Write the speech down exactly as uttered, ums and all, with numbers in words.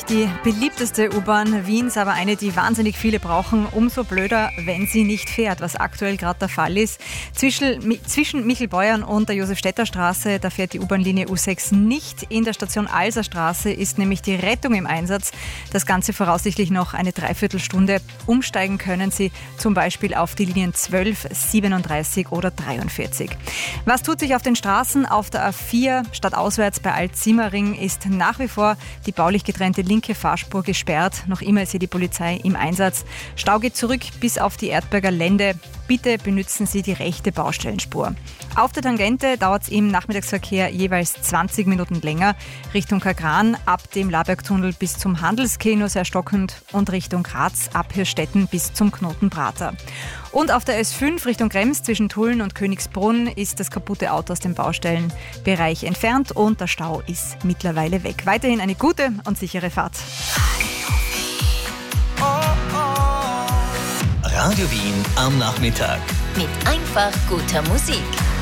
nicht die beliebteste U-Bahn Wiens, aber eine, die wahnsinnig viele brauchen. Umso blöder, wenn sie nicht fährt, was aktuell gerade der Fall ist. Zwischen, zwischen Michelbeuern und der Josef-Stetter-Straße, da fährt die U-Bahn-Linie U sechs nicht. In der Station Alserstraße ist nämlich die Rettung im Einsatz. Das Ganze voraussichtlich noch eine Dreiviertelstunde. Umsteigen können Sie zum Beispiel auf die Linien zwölf, siebenunddreißig oder dreiundvierzig. Was tut sich auf den Straßen? Auf der A vier stadtauswärts bei Alt-Simmering ist nach wie vor die baulich getrennte linke Fahrspur gesperrt. Noch immer ist hier die Polizei im Einsatz. Stau geht zurück bis auf die Erdberger Lände. Bitte benützen Sie die rechte Baustellenspur. Auf der Tangente dauert es im Nachmittagsverkehr jeweils zwanzig Minuten länger. Richtung Kagran ab dem Labergtunnel bis zum Handelskino sehr stockend und Richtung Graz ab Hirstetten bis zum Knoten Prater. Und auf der S fünf Richtung Krems zwischen Tulln und Königsbrunn ist das kaputte Auto aus dem Baustellenbereich entfernt und der Stau ist mittlerweile weg. Weiterhin eine gute und sichere Fahrt. Radio Wien am Nachmittag. Mit einfach guter Musik.